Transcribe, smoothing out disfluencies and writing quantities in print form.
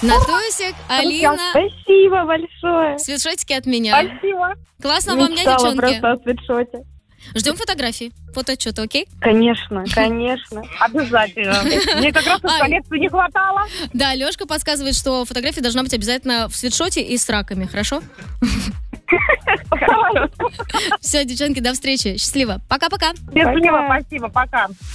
Натусик, Алина. Спасибо большое. Свитшотики от меня. Спасибо. Классного вам дня, Мечтала девчонки. просто о свитшоте. Ждем фотографии. Фотоотчета, окей? Конечно, конечно. Обязательно. Мне как раз из коллекции не хватало. Да, Лёшка подсказывает, что фотография должна быть обязательно в свитшоте и с раками, хорошо? Все, девчонки, до встречи. Счастливо. Пока-пока. Спасибо, пока.